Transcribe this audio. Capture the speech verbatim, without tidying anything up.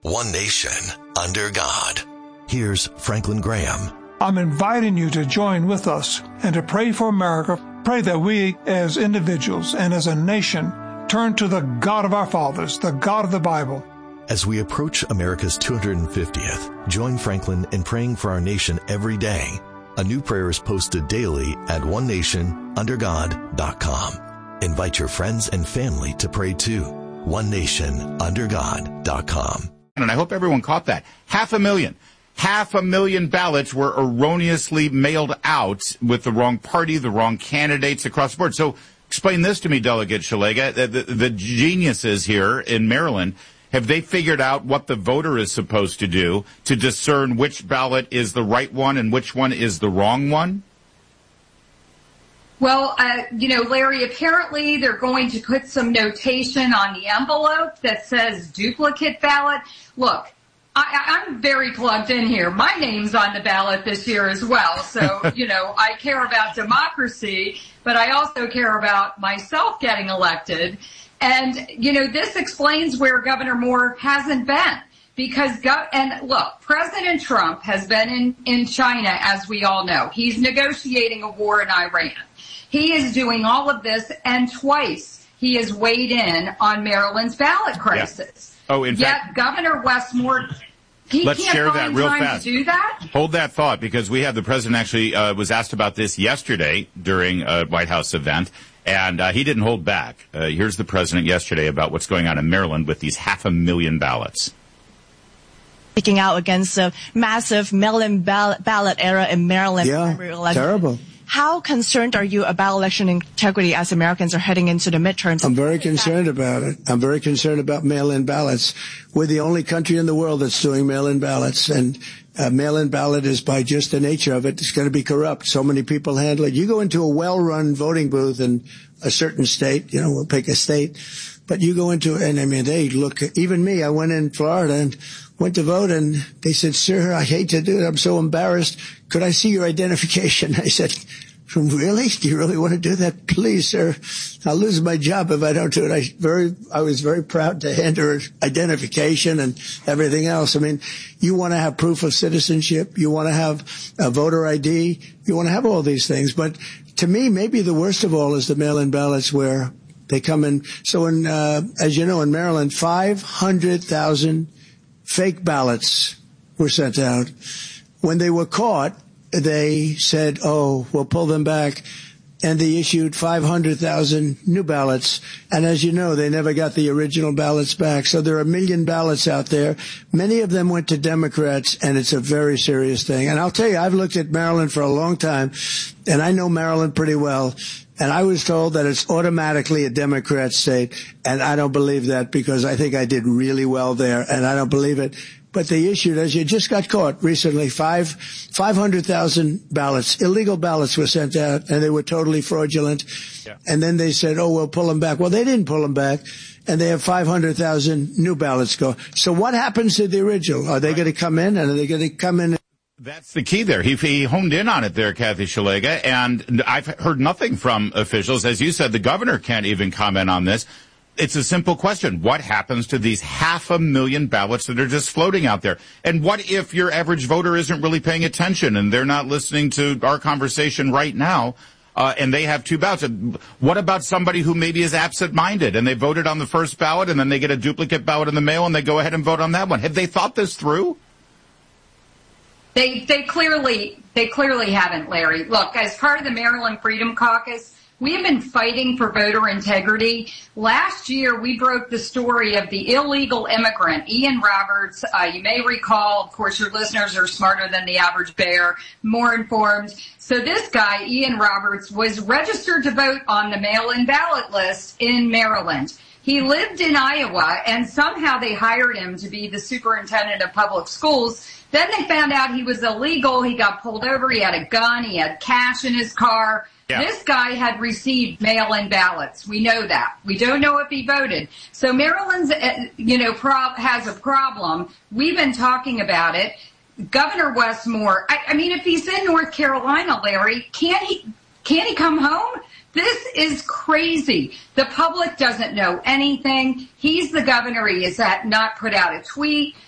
one nation, under God. Here's Franklin Graham. I'm inviting you to join with us and to pray for America. Pray that we as individuals and as a nation turn to the God of our fathers, the God of the Bible. As we approach America's two hundred fiftieth, join Franklin in praying for our nation every day. A new prayer is posted daily at one nation under god dot com. Invite your friends and family to pray too. one nation under god dot com. And I hope everyone caught that. Half a million. Half a million ballots were erroneously mailed out with the wrong party, the wrong candidates across the board. So explain this to me, Delegate Szeliga. The, the, the geniuses here in Maryland, have they figured out what the voter is supposed to do to discern which ballot is the right one and which one is the wrong one? Well, uh, you know, Larry, apparently they're going to put some notation on the envelope that says duplicate ballot. Look, I, I'm very plugged in here. My name's on the ballot this year as well. So, you know, I care about democracy, but I also care about myself getting elected. And, you know, this explains where Governor Moore hasn't been. Because, go- and look, President Trump has been in, in China, as we all know. He's negotiating a war in Iran. He is doing all of this, and twice he has weighed in on Maryland's ballot crisis. Yeah. Oh, in Yet fact, Governor Wes Moore, he let's can't share find that real time fast. to do that. Hold that thought, because we have the president actually uh, was asked about this yesterday during a White House event, and uh, he didn't hold back. Uh, here's the president yesterday about what's going on in Maryland with these half a million ballots. Speaking out against a massive mail-in ballot, ballot era in Maryland. Yeah, terrible. How concerned are you about election integrity as Americans are heading into the midterms? I'm very concerned about it. I'm very concerned about mail-in ballots. We're the only country in the world that's doing mail-in ballots, and uh, mail-in ballot is, by just the nature of it, it's going to be corrupt. So many people handle it. You go into a well-run voting booth in a certain state, you know, we'll pick a state, but you go into, and I mean, they look, even me, I went in Florida and went to vote, and they said, "Sir, I hate to do it. I'm so embarrassed. Could I see your identification?" I said, "Really? Do you really want to do that? Please, sir. I'll lose my job if I don't do it." I very, I was very proud to hand her identification and everything else. I mean, you want to have proof of citizenship. You want to have a voter I D. You want to have all these things. But to me, maybe the worst of all is the mail-in ballots where they come in. So in, uh, as you know, in Maryland, five hundred thousand fake ballots were sent out. When they were caught, they said, "Oh, we'll pull them back." And they issued five hundred thousand new ballots. And as you know, they never got the original ballots back. So there are a million ballots out there. Many of them went to Democrats, and it's a very serious thing. And I'll tell you, I've looked at Maryland for a long time, and I know Maryland pretty well. And I was told that it's automatically a Democrat state, and I don't believe that, because I think I did really well there, and I don't believe it. But they issued, as you just got caught recently, five, five hundred thousand ballots, illegal ballots were sent out, and they were totally fraudulent. Yeah. And then they said, "Oh, we'll pull them back." Well, they didn't pull them back, and they have five hundred thousand new ballots go. So what happens to the original? Are they right. going to come in, and are they going to come in? That's the key there. He, he honed in on it there, Kathy Szeliga, and I've heard nothing from officials. As you said, the governor can't even comment on this. It's a simple question. What happens to these half a million ballots that are just floating out there? And what if your average voter isn't really paying attention and they're not listening to our conversation right now, uh, and they have two ballots? What about somebody who maybe is absent-minded and they voted on the first ballot and then they get a duplicate ballot in the mail and they go ahead and vote on that one? Have they thought this through? They they clearly they clearly haven't, Larry. Look, as part of the Maryland Freedom Caucus, we have been fighting for voter integrity. Last year, we broke the story of the illegal immigrant, Ian Roberts. Uh, you may recall, of course, your listeners are smarter than the average bear, more informed. So this guy, Ian Roberts, was registered to vote on the mail-in ballot list in Maryland. He lived in Iowa, and somehow they hired him to be the superintendent of public schools. Then they found out he was illegal. He got pulled over. He had a gun. He had cash in his car. Yeah. This guy had received mail-in ballots. We know that. We don't know if he voted. So Maryland's, you know, prob- has a problem. We've been talking about it. Governor Wes Moore, I, I mean, if he's in North Carolina, Larry, can't he, can't he come home? This is crazy. The public doesn't know anything. He's the governor. He has not put out a tweet.